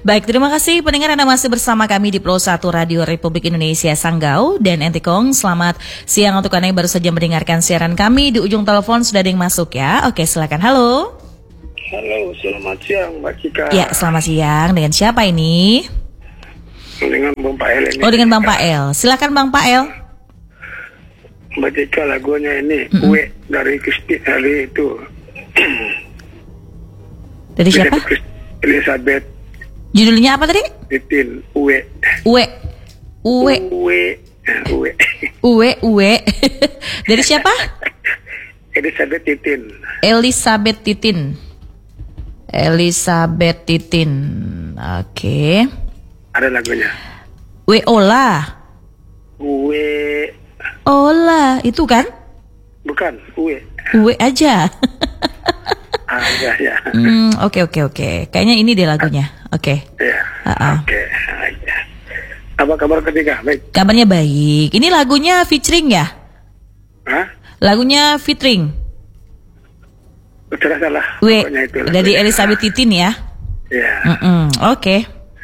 Baik, terima kasih pendengar Anda masih bersama kami di Pro 1 Radio Republik Indonesia Sanggau dan Entikong. Selamat siang untuk Anda yang baru saja mendengarkan siaran kami. Di ujung telepon sudah ada yang masuk ya. Oke, silakan. Halo. Halo, selamat siang Mbak Cika. Ya, selamat siang. Dengan siapa ini? Dengan Bang Pael ini. Oh, dengan Bang Pael. Silakan Bang Pael. Mbak Cika, lagunya ini Uwe dari itu. Dari siapa? Elizabeth Judulnya apa tadi? Titin, Uwe. Uwe. Dari siapa? Elizabeth Titin. Elizabeth Titin. Oke. Ada lagunya. Uwe Ola, itu kan? Bukan, Uwe. Uwe aja. Ya. Oke. Kayaknya ini deh lagunya. Oke. Ya. Oke. Apa kabar ketiga? Baik. Kabarnya baik. Ini lagunya featuring ya? Hah? Lagunya featuring. Salah. Uwe, dari Elizabeth Titin ya? Ya. Oke.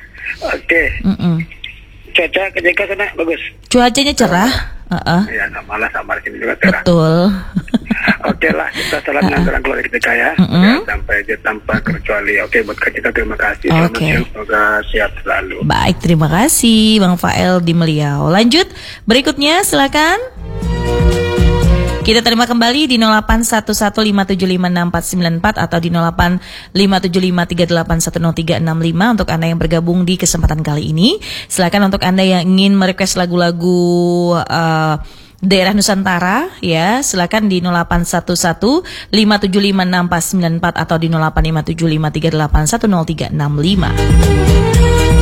Cuaca ketika sana bagus. Cuacanya cerah. Ya, sama sini juga cerah. Betul. Oke lah, kita salam antara keluarga kita ya. Sampai tanpa kecuali. Oke, buat kita terima kasih. Selamat siang, semoga sehat selalu. Baik, terima kasih Bang Fael di Meliau. Lanjut, berikutnya silakan. Kita terima kembali di 081157564494 atau di 085753810365 untuk Anda yang bergabung di kesempatan kali ini. Silakan untuk Anda yang ingin merequest lagu-lagu daerah Nusantara ya, silakan di 081157564494 atau di 085753810365.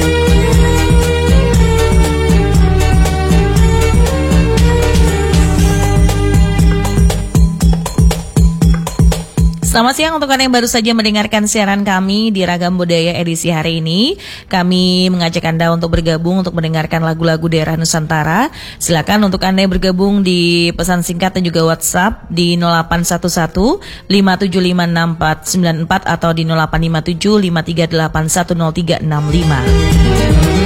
Selamat siang untuk Anda yang baru saja mendengarkan siaran kami di Ragam Budaya edisi hari ini. Kami mengajak Anda untuk bergabung untuk mendengarkan lagu-lagu daerah Nusantara. Silakan untuk Anda yang bergabung di pesan singkat dan juga WhatsApp di 081157564494 atau di 085753810365.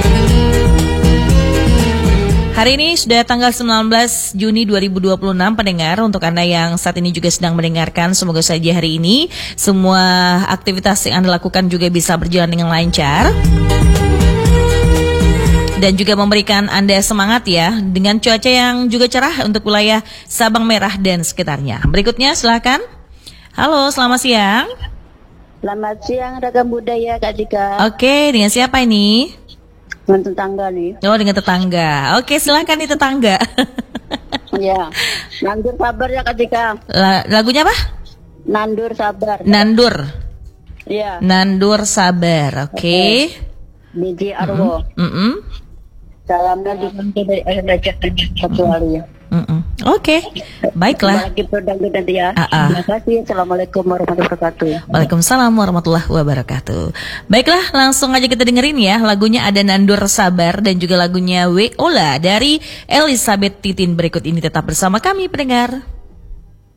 Hari ini sudah tanggal 19 Juni 2026 pendengar. Untuk Anda yang saat ini juga sedang mendengarkan, semoga saja hari ini semua aktivitas yang Anda lakukan juga bisa berjalan dengan lancar dan juga memberikan Anda semangat ya, dengan cuaca yang juga cerah untuk wilayah Sabang Merah dan sekitarnya. Berikutnya silakan. Halo, selamat siang. Selamat siang Ragam Budaya Kak Cika. Oke, dengan siapa ini? Dengan tetangga nih. Oh, dengan tetangga. Oke, silakan nih tetangga. Ya, Nandur Sabar ya Kak Cika. Lagunya apa? Nandur Sabar. Nandur. Iya. Nandur Sabar. Oke. Biji Arwo. Salamnya dari kecuali. Oke, baiklah. Lagi produk nanti ya. Terima kasih. Assalamualaikum warahmatullahi wabarakatuh. Waalaikumsalam warahmatullahi wabarakatuh. Baiklah, langsung aja kita dengerin ya. Lagunya ada Nandur Sabar dan juga lagunya Weola dari Elizabeth Titin. Berikut ini tetap bersama kami pendengar.